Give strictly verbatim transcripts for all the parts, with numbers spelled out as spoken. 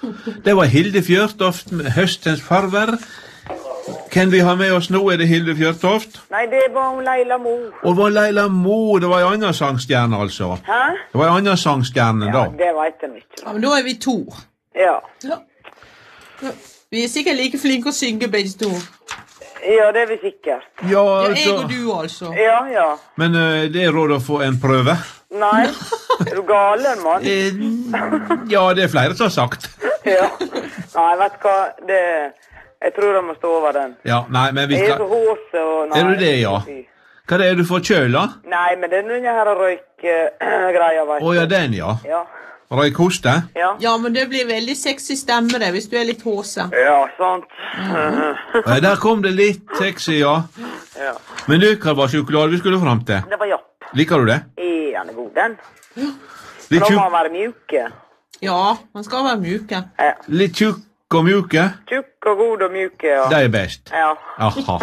Det var Hilde Fjørtoft med Høstens farver. Kan vi ha med oss nå? Er det Hilde Fjørtoft? Nei, det var Leila Mo. Og det var Leila Mo, det var en annen sangstjerne altså. Hæ? Det var en annen sangstjerne Ja, da. det vet jeg ikke. Ja, men da er vi to. Ja. Ja. Vi er sikkert like flinke å synge begge to. Ja, det er vi sikkert. Ja, Ja, jeg altså. og du altså. Ja, ja. Men uh, det er råd å få en prøve. Nei, er du galen, mann? Eh, ja, det er flere som har sagt. Ja. Nei, vet du hva, det... Jeg tror jeg må stå over den. Ja, nei, men vi Jeg er skal... så håse og... Nei, Er du det, ja? Hva er det du får kjøl da? Nei, men det er denne her røyk-greia, vet du. Å ja, den ja. Ja. Røykhoste? Ja. Ja, men det blir veldig sexy stemme det, hvis du er litt håse. Ja, sant. Ja, der kom det litt sexy, ja. Ja. Men du, hva var sjokolade vi skulle frem til? Det var japp. Liker du det? Er han er god, den? Litt Da må tjukk, han være mjuke. Ja, man skal være mjuke. Ja. litt tjukk og mjuke? Tjukk og god og mjuke, ja. Det er best. Ja. Jaha.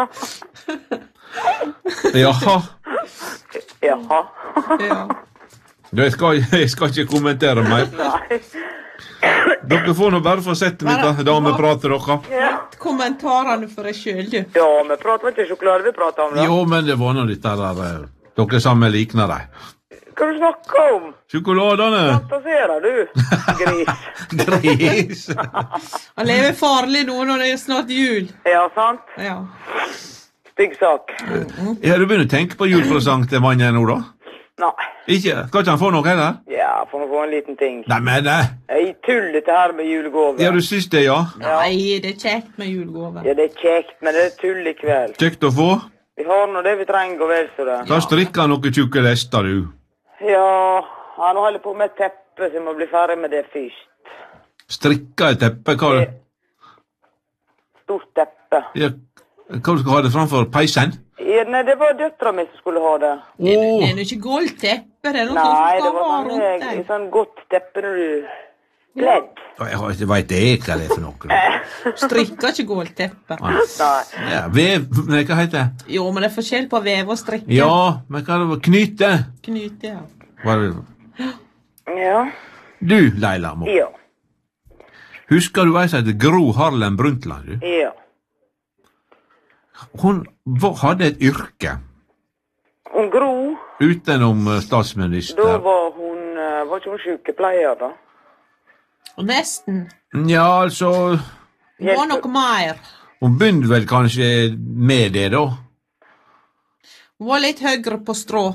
Jaha. Jaha. Ja. Jeg skal, jeg skal ikke kommentere mer. Nei. Dere får nå bare fortsette med det damepratet dere. Ja. Kommentarene for deg selv, du. Ja, vi prater ikke sjokolade, vi prater om det. Jo, men det var nå litt der, eh, dere sammen likner deg. Hva du snakker om? Sjokoladene! Fantaserer du, gris? Gris! Han lever farlig nå når det er snart jul. Ja, sant? Ja. Stygg sak. Har du begynt å tenke på julepresang til mannen nå, da? Nei. Ikke? Skal ikke han få noe heller? Ja, får vi få en liten ting. Nei, men eh, Jeg tuller det her med julegave. ja, du syns det, ja? Nei, det er kjekt med julegave. Ja, det er kjekt, men det er tull i kveld. Kjekt å få. Vi har nå det vi trenger, og vel så det. Da strikker noen tjukke lester, du. Ja, han holder på med teppe, så jeg må bli ferdig med det først. Strikker et teppe, hva Det- Stort teppe. ja, hva du skal ha det framfor peisen? Ja, nei, det var døtra mi som skulle ha det. Det er, det Åh, er jo ikke goldteppe, det er noe Nei, som det skal var ha sånn, rundt eh, deg. sånn godt teppe når du kledd. jeg har ikke vet jeg hva det er for noe. da. Strikker ikke goldteppe. Nei. Ja, vev, nei, hva heter det? Jo, men det er forskjell på veve og strikke. Ja, men hva er det? Knyte? Knyte, ja. Var det? Ja. Du, Leila Mo. Ja. Husker du ei som heter Gro Harlem Brundtland, du? Ja. Hun var, hadde et yrke Og Gro, utenom eh, da statsminister. var hun, eh, var ikke hun sykepleier da? Og nesten. Ja, altså, Det var noe mer. hun begynte vel kanskje med det da. Hun var litt høyere på strå.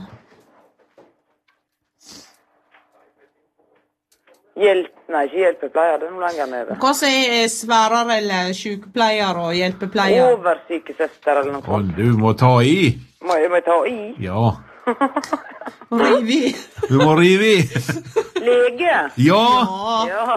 Hjelp, nei, ikke hjelpepleier, det er noe lenger nede. Hva som er sværer eller sykepleier og hjelpepleier? Oversykesøster eller noe. Og du må ta i. Må jeg, må jeg ta i? Ja, Rivi. du må rive i. Lege? Ja, Ja, Ja.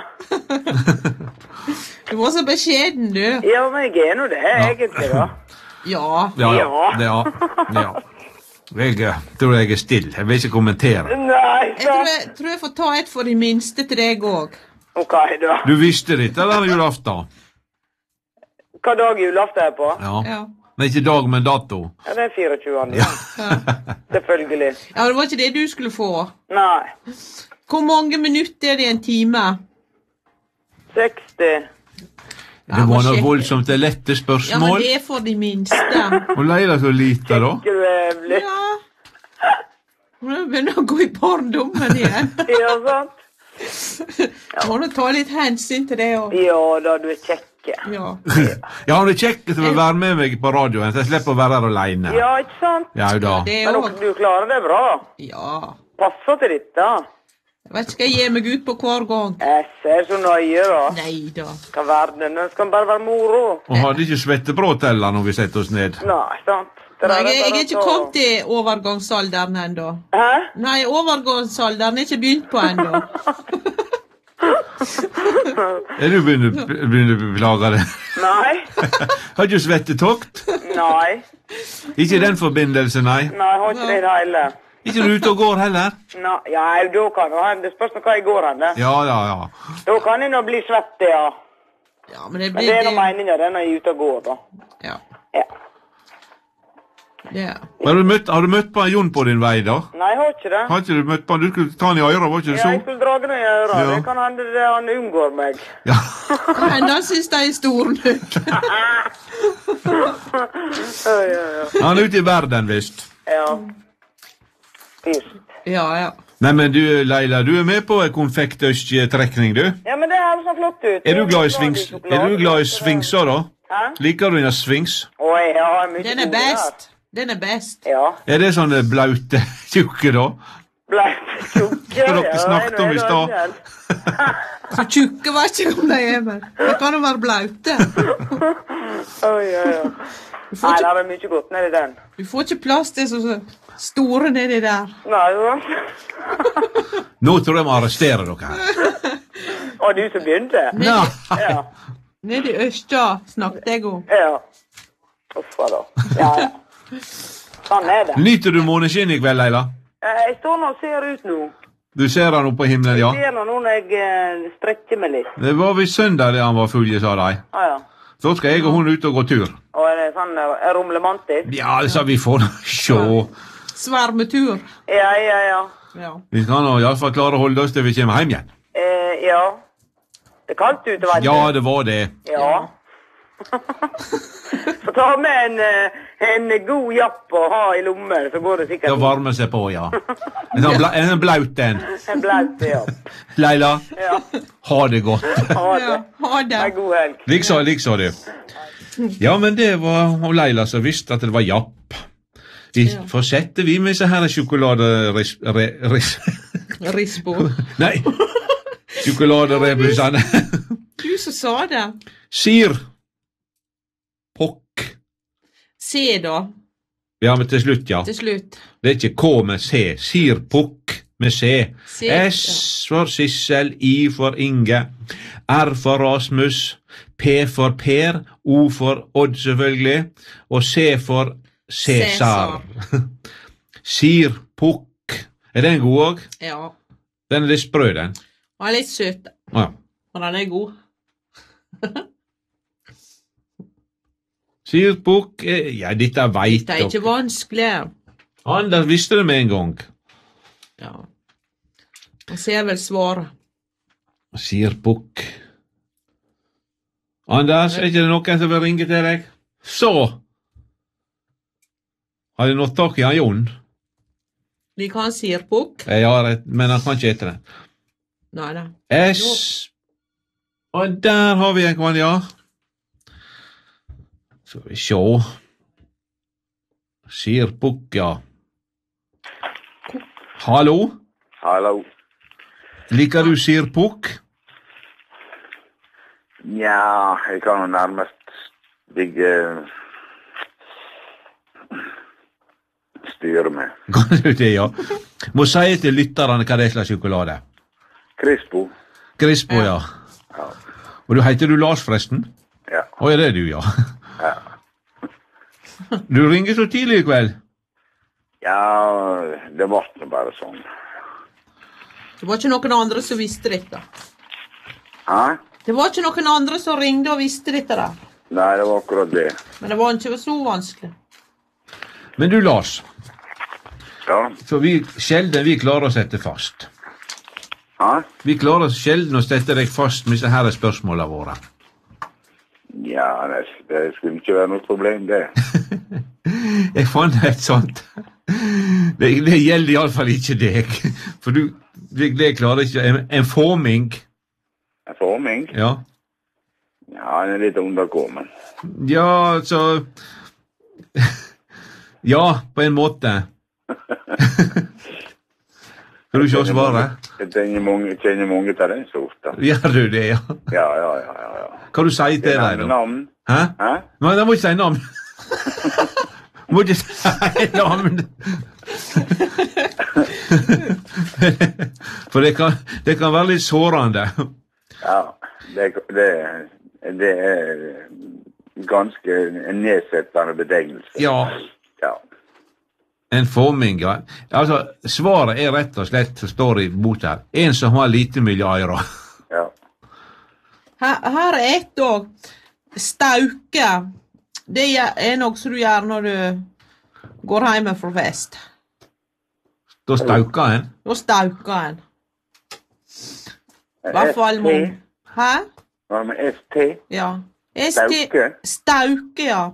du var så beskjeden, du. Ja, men jeg er nå det, egentlig da. Ja. ja, ja, Ja. ja, ja. Jeg eh, tror jeg er still. Jeg vil ikke kommentere. Nei, Jeg tror sant. jeg, tror jeg får ta et for de minste til deg òg. Ok, da. Du visste det, eller julaften? Hva dag julaften er på? Ja. Ja. Men ikke dag, men dato. Ja, det er fireogtjuende. Ja. Ja. Selvfølgelig. ja, det var ikke det du skulle få. Nei. Hvor mange minutter er det i en time? seksti. Det var men noe sjekk- voldsomt det lette Ja, men spørsmål. det er for de minste. Og Leila så lite, da. Ikke jævlig. Ja. Nå begynner å gå i barndommen igjen. Ja, sant? Må du ta litt hensyn til det òg. Ja da, du er kjekke. Ja. Ja, han er kjekk til å være med meg på radioen, så jeg slipper å være her alene. Ja, ikke sant? Ja da. Det Men òg. du klarer det bra. Ja. Passer til dette. Jeg vet ikke, skal jeg gi meg ut på hver gang? Jeg ser så nøye, da. Nei da. Hva verden, det skal bare være moro. Og hadde ikke svettebråt heller når vi setter oss ned. Nei, sant? Det Nei, der jeg, jeg bare er ikke å ta- kommet til overgangsalderen ennå. Hæ? Nei, overgangsalderen er ikke begynt på ennå. Er du begynt å beklage det? Nei. Har du svettetokt? Nei. Ikke i den forbindelse, nei. Nei, jeg har ikke det i det hele. Ikke du ute og går heller? Nei, ja, da kan det hende. Det spørs nå hva jeg går hen. det. Ja, ja, ja. Da kan jeg nå bli svett, ja. Ja, men det Men blir det er nå meningen det når jeg er ute og går, da. Ja. Ja. Ja. Har du møtt, har du møtt på Jon på din vei, da? Nei, jeg har ikke det. Har ikke du møtt på han? Du skulle ta han i øret, var ikke det Ja, jeg så? skulle dra den i øret. Ja. Det kan hende det han unngår meg. Ja. Men da synes de er store nok. Ja, ja, ja. Han er ute i verden, visst. Ja. Visst. Ja, ja. Nei, men du, Leila, du er med på konfektøst-trekning, du? Ja, men det her så flott ut. Er du glad i svings, er du glad i svingser, da? Hæ? Liker du denne svings? Å, ja, mye Den er gode best. Den er best. der. Ja. Er det sånne blaute tjukke, da? Bleit tjukke. Som dere snakket om i stad. Så tjukke var ikke om de er, men det kan jo være blaute. Oi, ja, ja. Du får Nei, ikke, det er mye godt nedi den. du får ikke plass til så så store nedi der. Nei, jo. Nå tror jeg må arrestere dere her. Å, du som begynte? Nei. Ja. Nedi Østja snakket jeg om. Ja. Uffa da. Ja, ja. Sånn er det. Nyter du måneskinn i kveld, Leila? Eh, Jeg står nå og ser ut nå. Du ser han oppe på himmelen, ja? Jeg ser nå nå når jeg eh, strekker meg litt. Det var visst søndag det han var full, sa de. Ah, ja. Så skal jeg og hun ut og gå tur. Og er det sånn eh, rumlemantisk? Ja, så vi får sjå. Svermetur. Ja, ja, ja. Ja. Vi skal nå i alle fall klare å holde oss til vi kommer hjem igjen. Eh, ja. Det er kaldt ute, vet du. Ja, det var det. Ja. Så ta med en, eh, en god japp og ha i lommen, så går det Det sikkert varmer seg på, ja. En sånn bla, en blaut en. en blaut japp. Leila, Ja. ha det godt. Ha det. Ja, ha det. Ha en god helg. Likså, likså du. Ja, men det var og Leila som visste at det var japp. Vi Ja. fortsetter vi med så her sjokoladeris... Re, ris, Rispo. nei, sjokoladerebusene. Du som sa det. Sir. Pokk. Se da, Ja, men til slutt, ja. til slutt. Det er ikke K med C. Sir Pukk med C. Se, S for Sissel, I for Inge, R for Rasmus, P for Per, O for Odd selvfølgelig, og C for Cæsar. Sir Pukk. Er den god òg? Ja. Den er litt sprø, den. Han er litt søt, Ja. men han er god. Sir Pukk eh, Ja, dette veit Det er ikke dere. vanskelig. Anders visste det med en gang. Ja. Han ser vel svaret. Sir Pukk. Anders, er ikke det noen som vil ringe til deg? Så! Har du nådd tak i han Jon? Liker han sirpukk? Jeg har et, men han kan ikke hete det. Nei, nei. S. Og der har vi en kvann, ja. Skal vi sjå. Sir Pukk, ja. Hallo? Hallo. Liker du Sir Pukk? Ja, jeg kan jo nærmest ligge styre med. Kan du det, ja? Må si til lytterne hva det er slags sjokolade. Crispo. Crispo, ja. Ja. Og du heter du Lars, forresten? Ja. Å, er det du, ja? Ja. Du ringer så tidlig i kveld. Ja, det var nå bare sånn. Det var ikke noen andre som visste dette. Hæ? Det var ikke noen andre som ringde og visste dette der. Nei, det var akkurat det. Men det var ikke så vanskelig. Men du, Lars, Ja. for vi sjelden vi klarer å sette fast. Hæ? Vi klarer sjelden å sette deg fast med disse her spørsmålene våre. Ja, det, det skulle ikke være noe problem, det. Jeg fant et sånt. Det, det gjelder iallfall ikke deg. For du, det, det klarer ikke. En, en forming. En forming? Ja. Ja, han er litt underkommen. Ja, altså Ja, på en måte. Skal du ikke svaret? Jeg kjenner mange, kjenner mange til den sorten. Gjør du det, ja? Ja, ja, ja, ja. ja. Hva du sier til deg, da? Navn? Hæ? Hæ? Nei, jeg må ikke si navn. Må ikke si navn. For det kan, det kan være litt sårende. Ja, det, det, det er ganske en nedsettende betegnelse. Ja, Ja. en forming, ja. Altså, svaret er rett og slett, som står i boka her, en som har lite miljøer. Ja. Her, her er ett òg. Stauke. Det er noe som du gjør når du går hjemme fra fest. Da stauker en. Da stauker en. I hvert fall S T? mange. Hæ? Hva med S T? Ja. S T Stauke? Stauke, ja.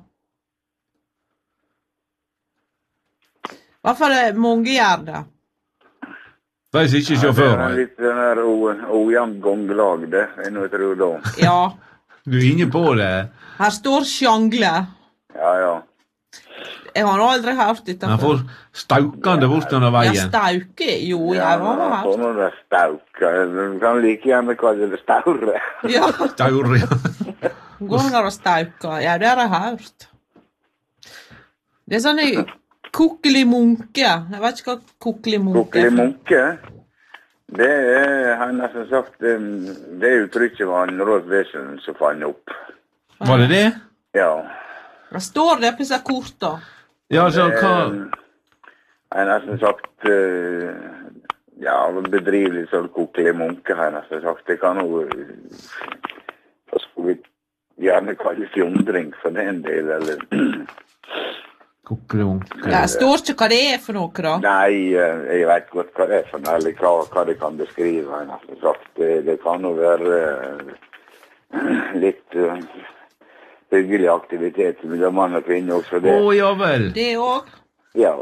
I hvert fall eh, mange gjør det. Hvis ikke Det er sjåføren. litt den der o- ojevnt gonglag, det. Jeg nå tror da. Ja. Du er inne på det. Her står sjangle. Ja, ja. Jeg har aldri hørt dette Han får staukende bort under Ja, veien. stauke. Jo, Ja, jeg har men hørt. sånn er det stauka. Du kan like gjerne kalle det staure. Ja, Staur, ja. går der og stauker. Ja, det har jeg hørt. Det er sånn kukkelig munke. Jeg vet ikke hva kukkelig munke Kokkeli munke, det er, han har som sagt, det, det uttrykket var en råd vesen som fann opp. Var det det? Ja. Det står det på disse korta. Ja, altså, hva... Han har som sagt, eh, ja, bedriver litt sånn kokkeli munke, han har som sagt. Det kan jo, da skulle vi gjerne kalle fjondring for den del, eller... Kokkelig Det står ikke hva det er for noe, da. Nei, eh, jeg vet godt hva det er for noe, eller hva, hva det kan beskrive. Han har som sagt, det, det kan jo være eh, litt eh, hyggelig aktivitet mellom mann og kvinne også, Å, det. ja vel. Det òg. Ja.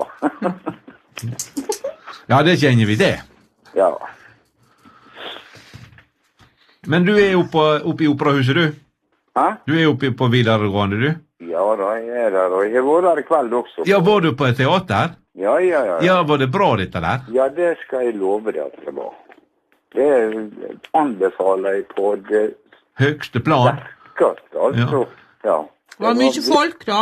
Ja, det kjenner vi det. Ja. Men du er oppe, oppe i operahuset, du? Hæ? Du er oppe på videregående, du? Ja da, jeg er der, og jeg har vært der i kveld også. Ja, var du på et teater? Ja, ja, ja. Ja, var det bra dette der? Ja, det skal jeg love deg at det var. Det anbefaler jeg på det Høgste plan? sterkeste, altså. Ja. Var det mye folk, da?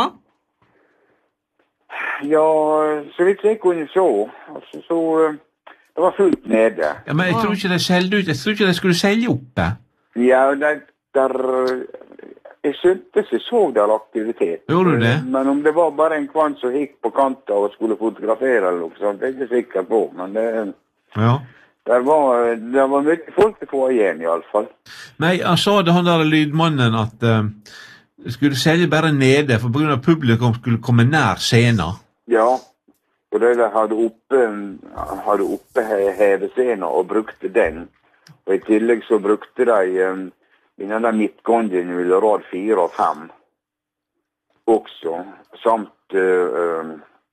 Ja, så vidt jeg kunne se, altså, så eh, det var fullt nede. Ja, men jeg tror ikke de selgde ut. Jeg tror ikke de skulle selge oppe. Ja, det, der, jeg syntes jeg så der aktivitet. Gjorde du det? Men om det var bare en kvann som gikk på kanten og skulle fotografere eller noe sånt, det er jeg ikke sikker på. Men det, Ja. der var, der var mye folk til å få igjen i alle fall. Nei, han sa det, han der lydmannen, at uh, skulle selge bare nede, for på grunn av publikum skulle komme nær scenen. Ja, og det de hadde oppe, hadde oppe he- hevescenen og brukte den. Og i tillegg så brukte de um, innen den midtgånden mellom rad fire og fem også, samt uh,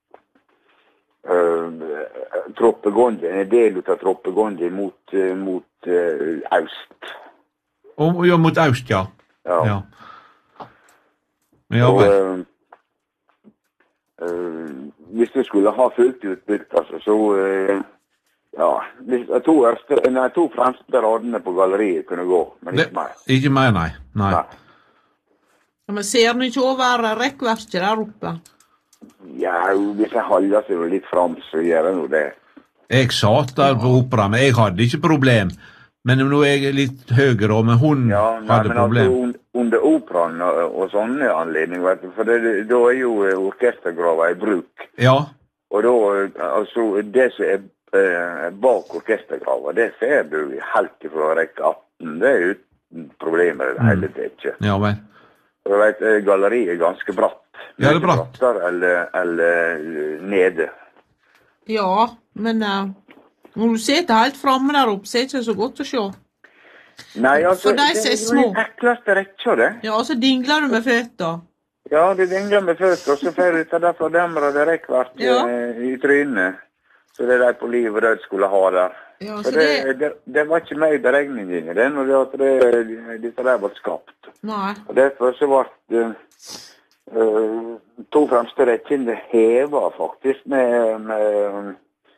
uh, troppegånden, en del av troppegånden mot, uh, mot uh, øst. Og, ja, mot øst, ja. Ja. Ja, ja Og, vel. uh, uh, hvis du skulle ha fullt utbytte, altså, så uh, ja, hvis de to, øste, nei, to fremste radene på galleriet kunne gå, men Det, ikke mer. ikke mer, nei. Nei. Nei. Men ser du ikke over rekkverket der oppe? Ja, hvis jeg holder seg jo litt fram, så gjør jeg nå det. Jeg satt der på opera, men jeg hadde ikke problem. Men nå er jeg litt høyere, og men hun Ja, nei, hadde men problem. altså un- under operaen og, og sånne anledninger, vet du, for det, det- da er jo eh, orkestergrava i bruk. Ja, Og da, eh, altså, det som er eh, bak orkestergrava, det ser du helt ifra rekke atten. Det er uten problemer i det hele tatt. ja vel. Og du vet, eh, galleriet er ganske bratt. Ja, det er Mye bratt. brattere eller, eller eh, nede. Ja, men uh, når du sitter helt framme der oppe, så er det ikke så godt å se. Nei, altså, For de som er det små. er den ekleste rekka, det. Ja, og så dingler du med føtta. Ja, det dingler med først, og så får du ta derfor demre det rekkvart Ja. eh, i trynet. Så det er de på liv og død skulle ha der. Ja, Så så det, det... det, det var ikke med i beregningen den, og det at det, dette der var skapt. Nei. Og derfor så ble uh, to fremste rekkene heva faktisk med, med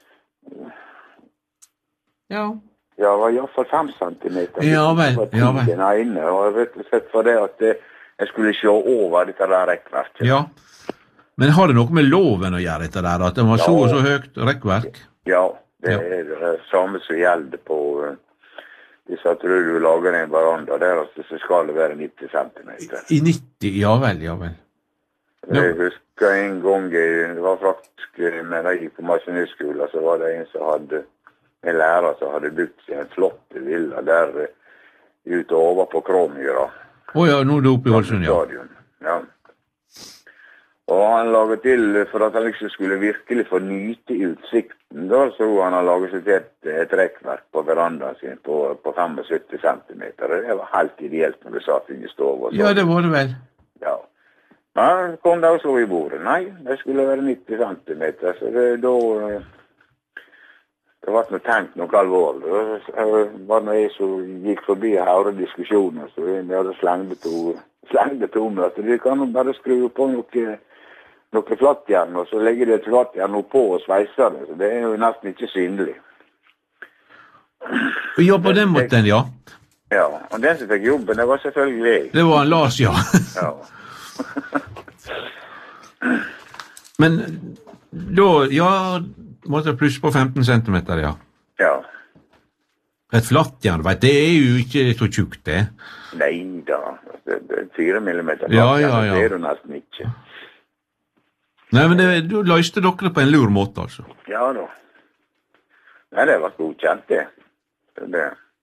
Ja. ja, det var i hvert fall fem centimeter. Ja vel, ja vel. Den ene, og rett og slett for det at eh, jeg skulle se over dette der rekkverket. Ja. Men har det noe med loven å gjøre, dette der? At det var så og så høyt rekkverk? Ja, det Ja. er det samme som gjelder på uh, hvis at du lager en veranda der, altså, så skal det være nitti centimeter. I nitti, ja vel, ja vel. Ja. Jeg husker en gang, det var faktisk eh, med da jeg gikk på maskinistskolen, så var det en som hadde, en lærer som hadde bygd seg en flott villa der uh, ute over på Kråmyra. Å ja, nå er du oppe i Ålesund, ja. Stadion. Ja. Og han laget til, for at han liksom skulle virkelig få nyte utsikten, da, så han har laget seg til et, et rekkverk på verandaen sin på, på syttifem centimeter. Det var helt ideelt når du satt inn i stov. Ja, det var det vel. Ja. Ja, kom da og så i bordet. Nei, det skulle være nitti centimeter, så det da... Det var noe tenkt noe alvorlig. Det var når jeg så gikk forbi og hørte diskusjoner, så vi hadde slengde to, slengde to møter. Vi kan bare skru på noe... noe flattjern, og så legger det et flattjern på og sveiser det, så det er jo nesten ikke synlig. Ja, på den måten, ja. Ja, og den som fikk jobben, det var selvfølgelig jeg. Det var en Lars, ja. Ja. Men da, ja, måtte jeg plusse på femten centimeter, ja. Ja. Et flattjern, vet du, det er jo ikke så tjukt, det. Nei da, det, det er fire millimeter Ja, flattjern, ja, ja. det er det nesten ikke. Nei, men det, du løste dere på en lur måte, altså. Ja da. Nei, det var godkjent, det. det.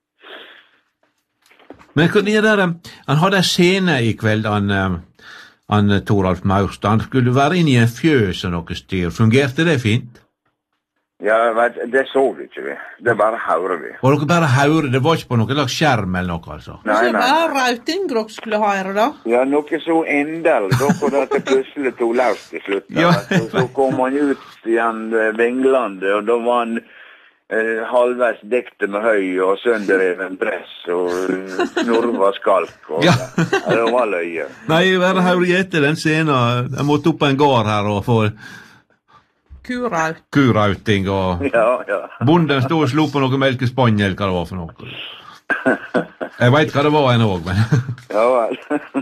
Men hva er det der, han hadde en scene i kveld, han, eh, han Toralf Maurstad. Han skulle være inne i en fjøs og noe styr. Fungerte det fint? Ja, vet, det så vi ikke vi. Det bare hører vi. Og dere bare hørte, det var ikke på noen slags skjerm eller noe, altså? Så det var rauting dere skulle høre, da? Ja, noe så endelig. Da kom det til plutselig to løs til slutt. Ja. Og så kom han ut igjen Venglandet, og da var han eh, halvveis dekte med høy og sønderreven dress og snurva skalk. Og, Ja. ja, det var løye. Nei, jeg bare hørte etter den scenen. Jeg måtte opp på en gård her og få Kuraut. kurauting, og Ja, ja. bonden stod og slo på noe melkespannel, hva det var for noe. Jeg vet hva det var en også, men... Ja vel.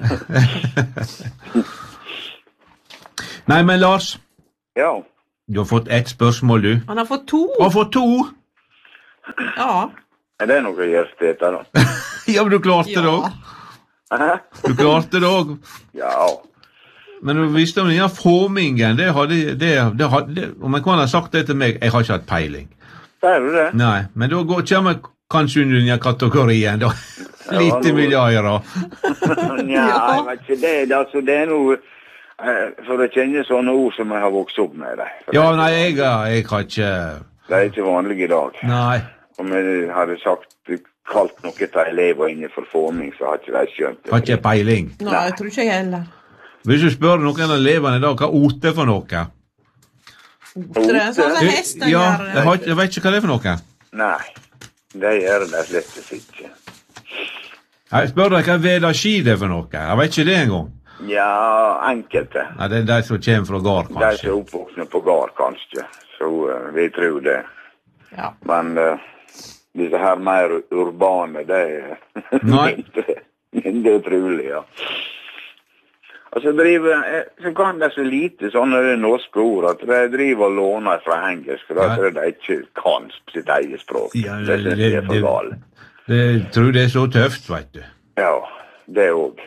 Nei, men Lars, Ja. du har fått ett spørsmål, du. Han har fått to. Du har fått to! Ja. Er det noe gjørstet da? Ja, men du klarte det Ja. også. Hæ? Du klarte det også. Ja. Men du visste om den formingen, det hadde, det, det hadde, om jeg kunne ha sagt det til meg, jeg har ikke hatt peiling. Sier du det? Nei, men da går, kommer jeg kanskje under den kategorien, da. Lite nå- miljøer. Nja, jeg vet ikke det. det, Altså, det er noe... eh, For jeg kjenner sånne ord som jeg har vokst opp med det. For Ja, det- nei, jeg, jeg har ikke... Det er ikke vanlig i dag. Nei. Om jeg hadde sagt, kalt noe til elever innenfor forming, så har ikke de skjønt det. Har ikke peiling. Nei, jeg tror ikke jeg heller. Hvis du spør noen av elevene i dag, hva ote for noe? Så det er sånn som hesten Ja, gjør. jeg, har, ikke- jeg vet ikke hva det er for noe. Nei, det gjør det slett ikke. Jeg spør deg hva veda-ski det er for noe. Jeg vet ikke det engang. Ja, enkelte. Nei, det er de som kommer fra gård, De som kanskje. er oppvoksne på gard, kanskje. Så uh, vi tror det. Ja. Men uh, disse her mer urbane, det er Nei. mindre, mindre trolig, ja. Og så driver, eh, så kan det så lite sånne norske ord, at de driver og låner fra engelsk, for da Ja. tror de ikke kan sitt eget språk. Ja, det synes jeg er for det- galt. Jeg tror det er så tøft, vet du. Ja, det òg.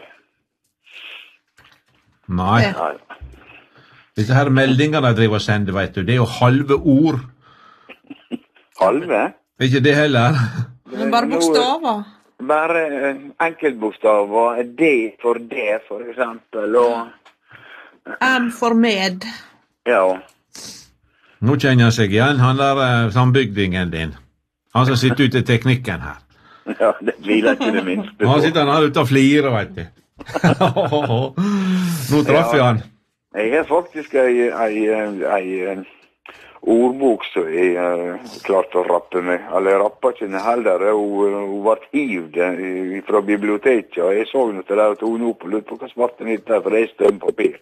Nei. Ja. Ja. Disse her meldingene de driver og sender, vet du, det er jo halve ord. Halve? Er ikke det heller? Men bare bokstaver. Bare eh, enkeltbokstaver, D for det, for eksempel, og M for med. ja, Nå kjenner han seg igjen, han der uh, sambygdingen din. Han som sitter ute i teknikken her. ja, det tviler ikke det minste på. Han sitter han her ute og flirer, vet du. Nå traff jeg han. Jeg har faktisk ei, ei, ei, ordbok som jeg uh, klarte å rappe med. Eller jeg rappa ikke den heller. Hun, hun ble hivd eh, fra biblioteket, og jeg så henne til det og tog henne opp og lurte på hva smarten hitt der, for det er stømpapir.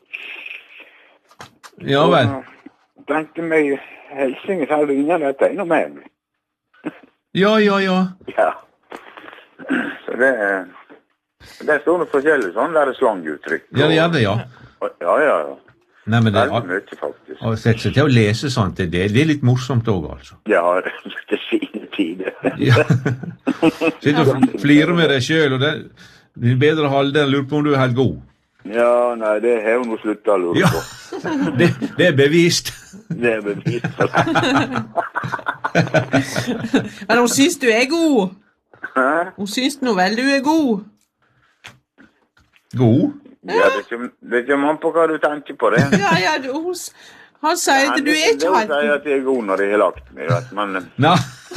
Ja vel. Og tenkte meg, Helsing sa det ingen dette enda mer. Ja, ja, ja. Ja. Så det er... Det står noe forskjellig, sånn der slanguttrykk. Ja, det gjør det, ja. Ja, ja, ja. Nei, men det Veldig mye, faktisk. å sette seg til å lese sånt, det, det er litt morsomt òg, altså. Ja, det er fine tider. Ja. Sitter og flirer med deg sjøl, og det din bedre halvdel lurer på om du er helt god. Ja, nei, det har hun sluttet å lure Ja, på. det, det er bevist. Det er bevist for det. Men hun syns du er god. Hæ? Hun syns nå vel du er god. God? Ja, det kommer, det kommer an på hva du tenker på det. Ja, ja, du, hun, s- han sier at du er ikke Det er helt... jo at jeg er god når jeg har lagt meg, vet, men Nå.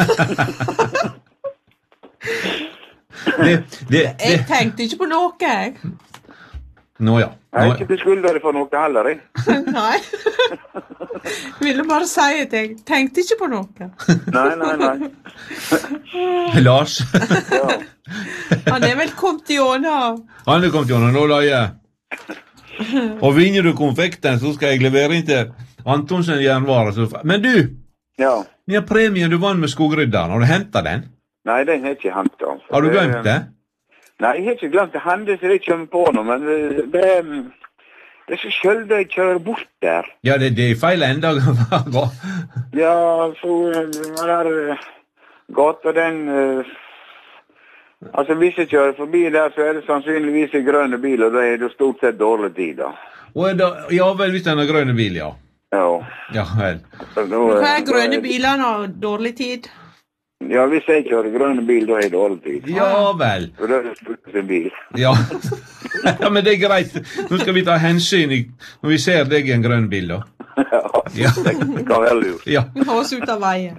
det, det, Jeg det. tenkte ikke på noe, jeg. Nå ja. jeg er Nå, ikke beskylder for noe heller, jeg. Nei. Ville bare si at jeg tenkte ikke på noe. Nei, nei, nei. Lars. Ja. Han er vel kommet gjennom. Han er kommet gjennom nåløyet. Og vinner du konfekten, så skal jeg levere inn til Antonsen Jernvare. så- Men du, Ja. den premien du vant med Skogrydderen, har du hentet den? Nei, den har jeg ikke hentet. Altså. Har du glemt det? Nei, jeg har ikke glemt det. Hendelser jeg kommer på nå, men det, det, er- det er så sjelden jeg kjører bort der. Ja, det, det er feil enda. Ja, så eh, den der eh, gata, den eh, Altså, hvis jeg kjører forbi der, så er det sannsynligvis en grønne bil, og da er det stort sett dårlig tid, da. Og da, ja vel, hvis den har grønne bil, ja. Ja. Ja vel. Så da, Hva eh, er grønne da bilene og dårlig tid? Ja, hvis jeg kjører grønne bil, da er det dårlig tid. Ja vel. Og da er det stort sett bil. Ja. Ja, men det er greit. Nå skal vi ta hensyn i, når vi ser deg i en grønn bil, da. Ja, det kan være lurt. Ja. Ha oss ut av veien.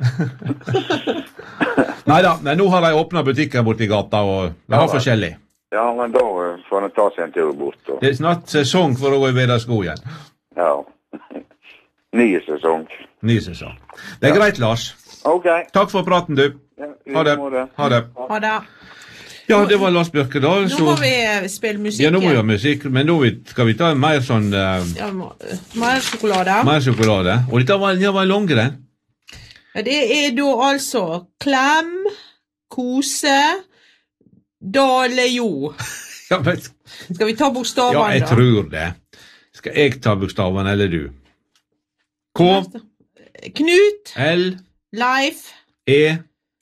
Neida, men nå har de åpnet butikker borti gata, og de har forskjellig. Ja, men da eh, får en ta seg en tur bort. Og, Det er snart sesong for å gå i Vedasko igjen. ja. Nye sesong. Ny sesong. Det er greit, Lars. Ok. Takk for praten, du. Ja, i Ha det. måte. Ha det. Ha det. Ja, det var Lars Bjørkedal. Nå Så, må vi eh, spille musikk. ja, nå må vi ha musikk, men nå vi- skal vi ta mer sånn eh, Ja, må- eh, mer sjokolade. mer sjokolade. Og dette var, det var en langrenn. Ja, det er da altså klem, kose, dale jo. Ja, men, Skal vi ta ja, bokstavene, jeg da? tror det. Skal jeg ta bokstavene, eller du? K, Knut, L, Leif, E,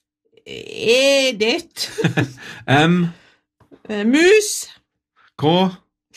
Edith, M, eh, Mus, K,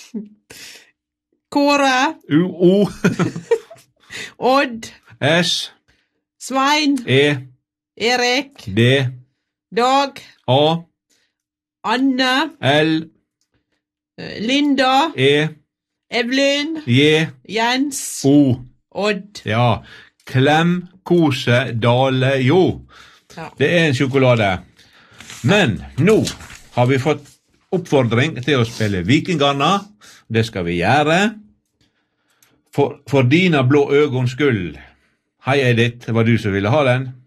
Kåre, U, O, Odd, S, Svein, E, Erik, D, Dag, A, Anne, L, eh, Linda, E, Evelyn, J, Jens, O. Odd. Ja. Klem, kose, dale, jo. Ja. Det er en sjokolade. Men nå har vi fått oppfordring til å spille Vikingarna. Det skal vi gjøre. For, for dina blå øgons skyld. Hei, Edith. Det var du som ville ha den.